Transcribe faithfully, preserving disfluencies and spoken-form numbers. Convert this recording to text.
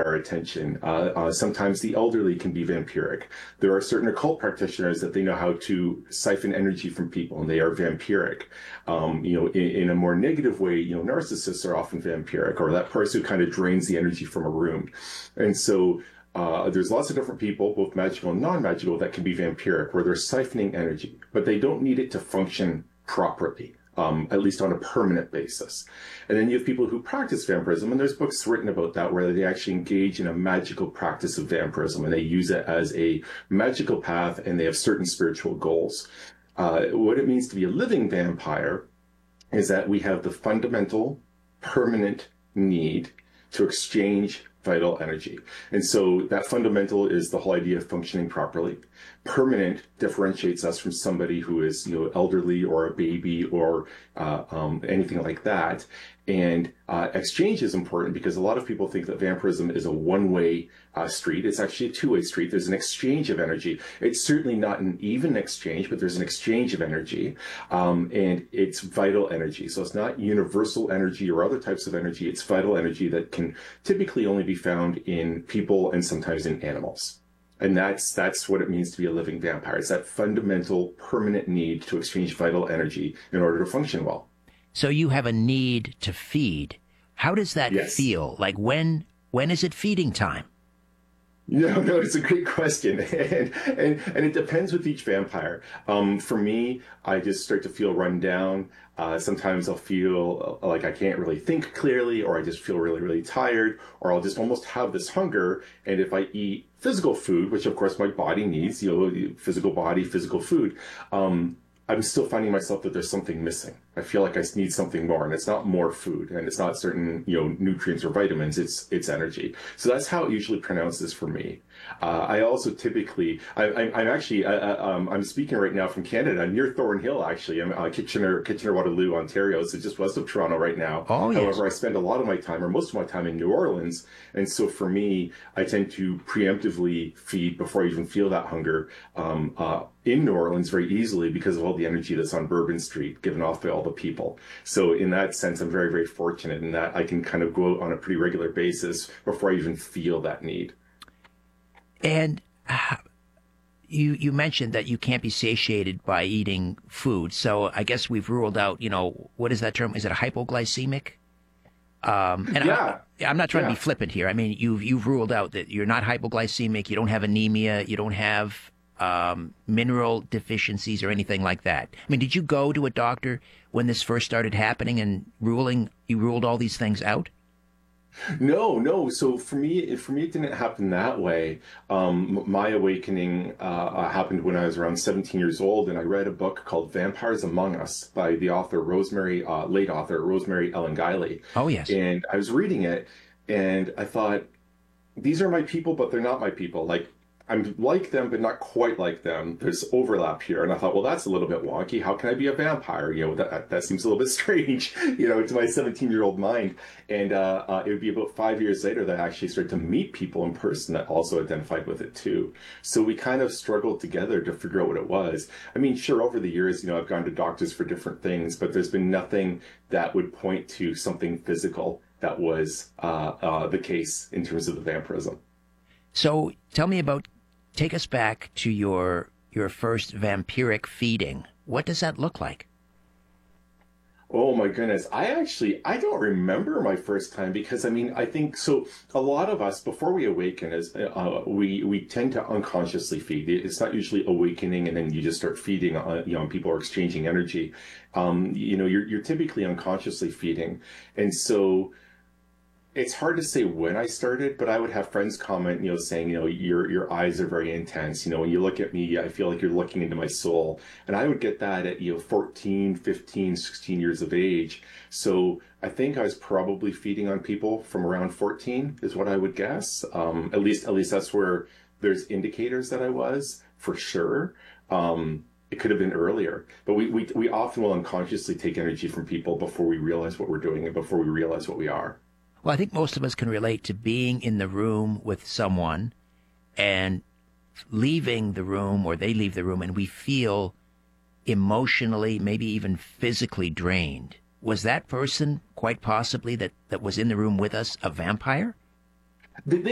our attention. Uh, uh, sometimes the elderly can be vampiric. There are certain occult practitioners that they know how to siphon energy from people, and they are vampiric. Um, you know, in, in a more negative way, you know, narcissists are often vampiric, or that person who kind of drains the energy from a room. And so uh, there's lots of different people, both magical and non-magical, that can be vampiric, where they're siphoning energy, but they don't need it to function properly. Um, at least on a permanent basis. And then you have people who practice vampirism, and there's books written about that where they actually engage in a magical practice of vampirism, and they use it as a magical path, and they have certain spiritual goals. Uh, what it means to be a living vampire is that we have the fundamental, permanent need to exchange vital energy. And so that fundamental is the whole idea of functioning properly. Permanent differentiates us from somebody who is, you know, elderly or a baby or uh, um, anything like that. And uh, exchange is important because a lot of people think that vampirism is a one-way uh, street. It's actually a two-way street. There's an exchange of energy. It's certainly not an even exchange, but there's an exchange of energy, um, and it's vital energy. So it's not universal energy or other types of energy. It's vital energy that can typically only be found in people and sometimes in animals. And that's that's what it means to be a living vampire. It's that fundamental, permanent need to exchange vital energy in order to function well. So you have a need to feed. How does that Yes. feel? Like when when is it feeding time? No, no, it's a great question. And, and, and it depends with each vampire. Um, for me, I just start to feel run down. Uh, sometimes I'll feel like I can't really think clearly, or I just feel really, really tired, or I'll just almost have this hunger. And if I eat physical food, which of course my body needs, you know, physical body, physical food, um, I'm still finding myself that there's something missing. I feel like I need something more, and it's not more food, and it's not certain, you know, nutrients or vitamins. It's it's energy. So that's how it usually pronounces for me. Uh, I also typically, I, I, I'm actually, uh, um, I'm speaking right now from Canada, near Thornhill. Actually, I'm uh, Kitchener, Kitchener Waterloo, Ontario. So just west of Toronto right now. Oh, yes. However, I spend a lot of my time, or most of my time, in New Orleans, and so for me, I tend to preemptively feed before I even feel that hunger. Um, uh, in New Orleans very easily because of all the energy that's on Bourbon Street given off by all the people. So in that sense, I'm very, very fortunate in that I can kind of go out on a pretty regular basis before I even feel that need. And uh, you you mentioned that you can't be satiated by eating food. So I guess we've ruled out, you know, what is that term? Is it a hypoglycemic? Um, and Yeah. I, I'm not trying Yeah. to be flippant here. I mean, you've, you've ruled out that you're not hypoglycemic, you don't have anemia, you don't have um, mineral deficiencies or anything like that. I mean, did you go to a doctor when this first started happening and ruling, you ruled all these things out? No, no. So for me, it, for me, it didn't happen that way. Um, m- my awakening uh, uh, happened when I was around seventeen years old, and I read a book called Vampires Among Us by the author Rosemary, uh, late author Rosemary Ellen Guiley. Oh, yes. And I was reading it, and I thought, these are my people, but they're not my people. Like, I'm like them, but not quite like them. There's overlap here. And I thought, well, that's a little bit wonky. How can I be a vampire? You know, that, that seems a little bit strange, you know, to my seventeen-year-old mind. And uh, uh, it would be about five years later that I actually started to meet people in person that also identified with it, too. So we kind of struggled together to figure out what it was. I mean, sure, over the years, you know, I've gone to doctors for different things, but there's been nothing that would point to something physical that was uh, uh, the case in terms of the vampirism. So tell me about, take us back to your your first vampiric feeding. What does that look like? Oh my goodness. I actually, I don't remember my first time because I mean, I think so a lot of us before we awaken is, uh, we, we tend to unconsciously feed. It's not usually awakening and then you just start feeding, uh, you know, and people are exchanging energy. Um, you know, you're, you're typically unconsciously feeding. And so it's hard to say when I started, but I would have friends comment, you know, saying, you know, your your eyes are very intense. You know, when you look at me, I feel like you're looking into my soul. And I would get that at, you know, fourteen, fifteen, sixteen years of age. So I think I was probably feeding on people from around fourteen is what I would guess. Um, at least, at least that's where there's indicators that I was for sure. Um, it could have been earlier, but we, we, we often will unconsciously take energy from people before we realize what we're doing and before we realize what we are. Well, I think most of us can relate to being in the room with someone and leaving the room, or they leave the room, and we feel emotionally, maybe even physically drained. Was that person, quite possibly, that, that was in the room with us, a vampire? They,